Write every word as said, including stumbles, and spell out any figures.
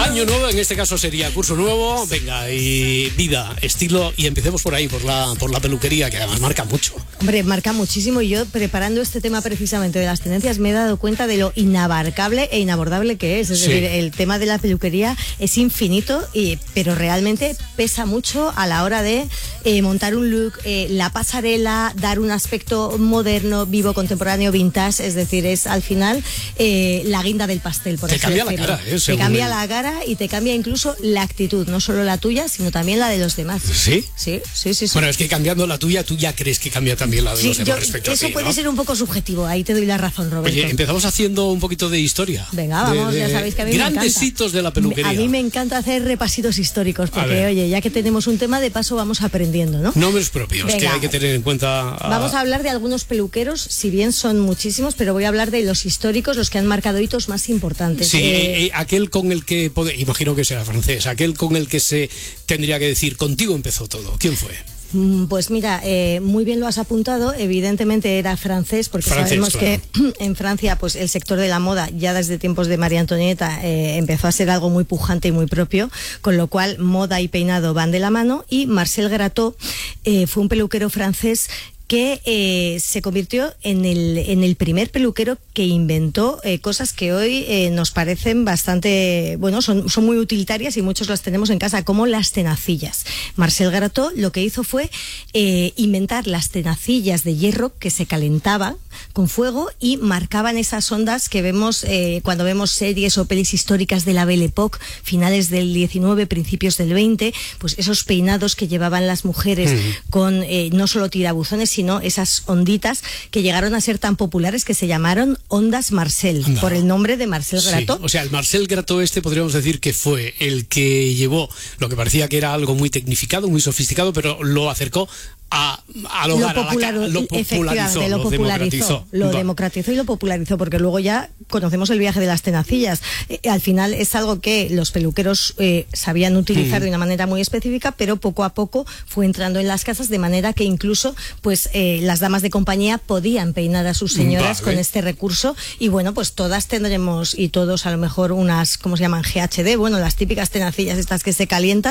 Año nuevo, en este caso sería curso nuevo. Venga, y vida, estilo, y empecemos por ahí, por la, por la peluquería, que además marca mucho. Hombre, marca muchísimo, y yo preparando este tema precisamente de las tendencias me he dado cuenta de lo inabarcable e inabordable que es. Es Sí. decir, el tema de la peluquería es infinito, y, pero realmente pesa mucho a la hora de eh, montar un look, eh, la pasarela, dar un aspecto moderno, vivo, contemporáneo, vintage. Es decir, es al final eh, la guinda del pastel, por Te así cambia la decirlo. cara, ¿eh? Te Según cambia el- la cara y te cambia incluso la actitud, no solo la tuya, sino también la de los demás. ¿Sí? Sí, sí, sí. sí. Bueno, es que cambiando la tuya, tú ya crees que cambia también la de Sí, los demás yo- respecto a eso ti, puede ¿no? ser un poco subjetivo, ahí te doy la razón, Roberto. Oye, empezamos haciendo un poquito de historia. Venga, De- vamos, de ya sabéis que a mí me encanta. Grandes hitos de la peluquería. A mí me encanta hacer repasitos históricos, A porque, ver. oye, ya que tenemos un tema, de paso vamos aprendiendo, ¿no? Nombres propios, que Venga. hay que tener en cuenta. a- Vamos a hablar de algunos peluqueros, si bien son muchísimos, pero voy a hablar de los históricos, los que han marcado hitos más importantes. Sí, Eh, eh, aquel con el que, pode- imagino que será francés, aquel con el que se tendría que decir, contigo empezó todo. ¿Quién fue? Mm, Pues mira, eh, muy bien lo has apuntado. Evidentemente era francés, porque Francés, sabemos claro. que en Francia, pues el sector de la moda ya desde tiempos de María Antonieta eh, empezó a ser algo muy pujante y muy propio, con lo cual moda y peinado van de la mano. Y Marcel Gratot eh, fue un peluquero francés que eh, se convirtió en el, en el primer peluquero que inventó eh, cosas que hoy eh, nos parecen bastante, bueno, son, son muy utilitarias y muchos las tenemos en casa, como las tenacillas. Marcel Gratot lo que hizo fue eh, inventar las tenacillas de hierro que se calentaban con fuego y marcaban esas ondas que vemos eh, cuando vemos series o pelis históricas de la Belle Époque, finales del diecinueve, principios del veinte, pues esos peinados que llevaban las mujeres Mm. con eh, no solo tirabuzones, sino esas onditas que llegaron a ser tan populares que se llamaron ondas Marcel, Anda. por el nombre de Marcel Sí, Gratot. o sea, el Marcel Gratot este podríamos decir que fue el que llevó lo que parecía que era algo muy tecnificado, muy sofisticado, pero lo acercó a, al hogar, lo, a la popular- ca- lo popularizó, efectivamente, lo popularizó, democratizó. lo Va. democratizó y lo popularizó, porque luego ya conocemos el viaje de las tenacillas. Eh, al final es algo que los peluqueros eh, sabían utilizar Mm. de una manera muy específica, pero poco a poco fue entrando en las casas, de manera que incluso pues eh, las damas de compañía podían peinar a sus señoras Vale. con este recurso. Y bueno, pues todas tendremos, y todos a lo mejor, unas, ¿cómo se llaman? G H D, bueno, las típicas tenacillas estas que se calientan.